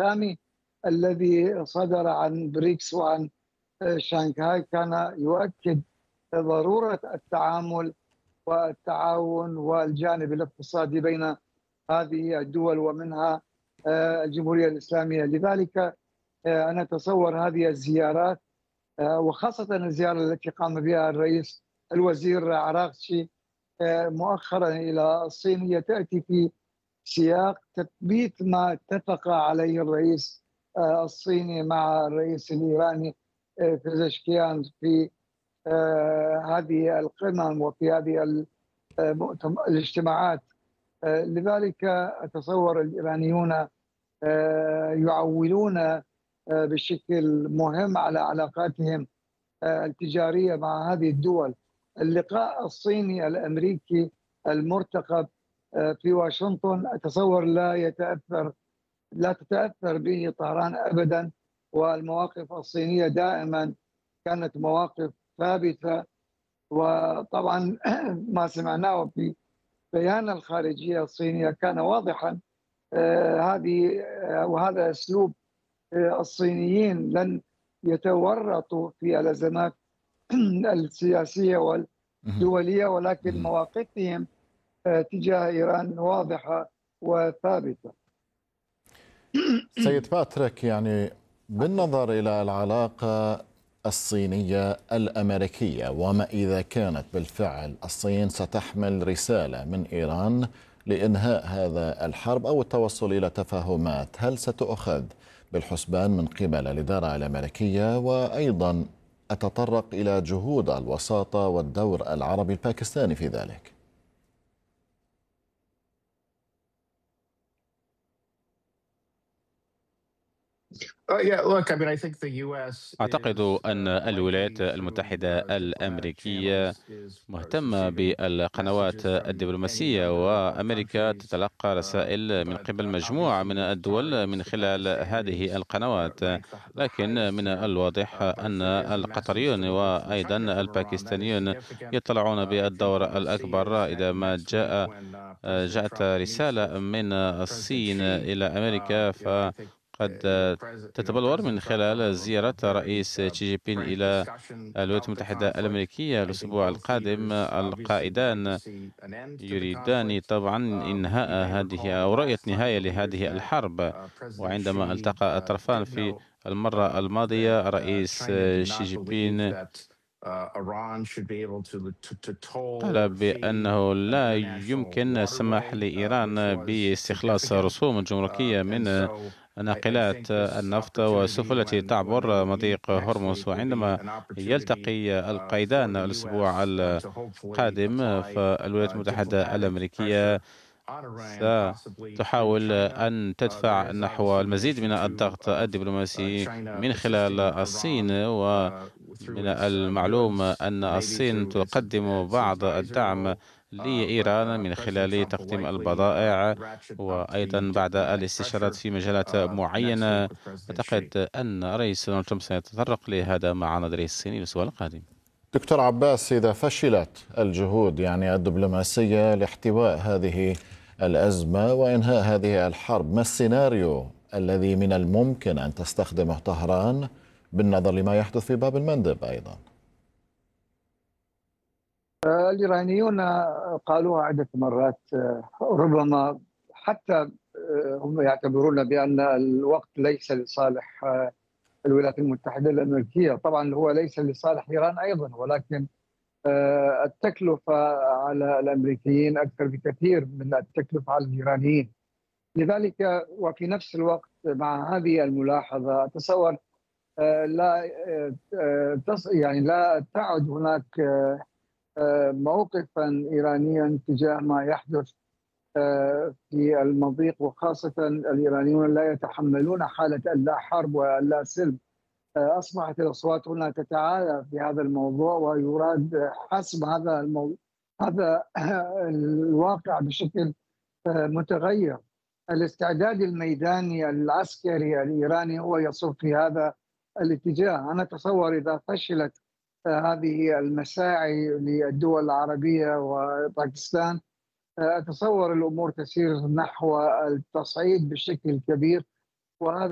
الختامي الذي صدر عن بريكس وعن شانغهاي كان يؤكد ضرورة التعامل والتعاون والجانب الاقتصادي بين هذه الدول ومنها الجمهورية الإسلامية. لذلك أنا أتصور هذه الزيارات وخاصة الزيارة التي قام بها الرئيس الوزير عراقشي مؤخرا إلى الصين هي تأتي في سياق تثبيت ما اتفق عليه الرئيس الصيني مع الرئيس الإيراني بيزشكيان في هذه القمم وفي هذه الاجتماعات. لذلك أتصور الإيرانيون يعولون بشكل مهم على علاقاتهم التجارية مع هذه الدول. اللقاء الصيني الأمريكي المرتقب في واشنطن أتصور لا تتأثر به طهران أبدا، والمواقف الصينية دائما كانت مواقف ثابتة. وطبعا ما سمعناه في بيان الخارجية الصينية كان واضحا. وهذا أسلوب الصينيين، لن يتورطوا في الأزمات السياسية والدولية، ولكن مواقفهم تجاه إيران واضحة وثابتة. سيد باتريك، يعني بالنظر إلى العلاقة الصينية الأمريكية، وما إذا كانت بالفعل الصين ستحمل رسالة من إيران لإنهاء هذا الحرب أو التوصل إلى تفاهمات، هل ستؤخذ بالحسبان من قبل الإدارة الأمريكية؟ وأيضا أتطرق إلى جهود الوساطة والدور العربي الباكستاني في ذلك. أعتقد أن الولايات المتحدة الأمريكية مهتمة بالقنوات الدبلوماسية، وأمريكا تتلقى رسائل من قبل مجموعة من الدول من خلال هذه القنوات. لكن من الواضح أن القطريون وأيضا الباكستانيون يطلعون بالدور الأكبر إذا ما جاءت رسالة من الصين إلى أمريكا، قد تتبلور من خلال زيارة رئيس شي جي بين إلى الولايات المتحدة الأمريكية الأسبوع القادم. القائدان يريدان طبعا إنهاء هذه أو رؤية نهاية لهذه الحرب. وعندما التقى الطرفان في المرة الماضية، رئيس شي جي بين قال بأنه لا يمكن السماح لإيران باستخلاص رسوم جمركية من ناقلات النفط والسفن التي تعبر مضيق هرمز. وعندما يلتقي القائدان الأسبوع القادم، فالولايات المتحدة الأمريكية ستحاول أن تدفع نحو المزيد من الضغط الدبلوماسي من خلال الصين. ومن المعلوم أن الصين تقدم بعض الدعم لإيران من خلال تقديم البضائع وأيضا بعد الاستشارات في مجالات معينة. أعتقد أن رئيس دونالد ترامب سيتطرق لهذا مع نظره الصيني الأسبوع القادم. دكتور عباس، إذا فشلت الجهود الدبلوماسية لاحتواء هذه الأزمة وإنهاء هذه الحرب، ما السيناريو الذي من الممكن أن تستخدمه طهران بالنظر لما يحدث في باب المندب أيضا؟ الإيرانيون قالوها عدة مرات، ربما حتى هم يعتبرون بأن الوقت ليس لصالح الولايات المتحدة الأمريكية. طبعا هو ليس لصالح إيران أيضا، ولكن التكلفة على الأمريكيين أكثر بكثير من التكلفة على الإيرانيين. لذلك وفي نفس الوقت مع هذه الملاحظة أتصور لا تعد هناك موقفا إيرانيا تجاه ما يحدث في المضيق، وخاصة الإيرانيون لا يتحملون حالة اللا حرب واللا سلم. أصبحت الأصوات هنا تتعالى في هذا الموضوع، ويراد حسم هذا الواقع بشكل متغير. الاستعداد الميداني العسكري الإيراني هو يصب في هذا الاتجاه. أنا أتصور إذا فشلت هذه المساعي للدول العربية وباكستان، أتصور الأمور تسير نحو التصعيد بشكل كبير، وهذا